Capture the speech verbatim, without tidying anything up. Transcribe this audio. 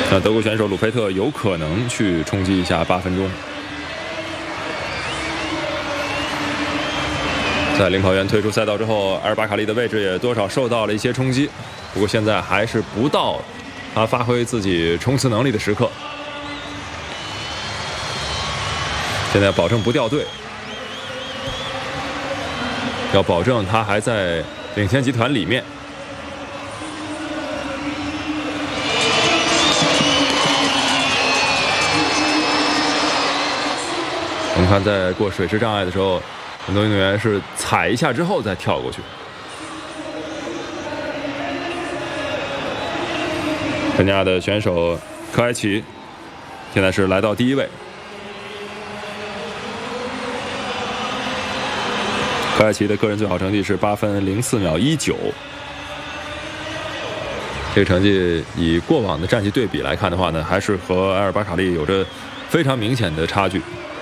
那德国选手鲁佩特有可能去冲击一下八分钟。在领跑员退出赛道之后，埃尔巴卡利的位置也多少受到了一些冲击，不过现在还是不到他发挥自己冲刺能力的时刻。现在保证不掉队，要保证他还在领先集团里面。我们看，在过水池障碍的时候，很多运动员是踩一下之后再跳过去。肯尼亚的选手科埃奇现在是来到第一位。科埃奇的个人最好成绩是八分零四秒一九，这个成绩以过往的战绩对比来看的话呢，还是和埃尔巴卡利有着非常明显的差距。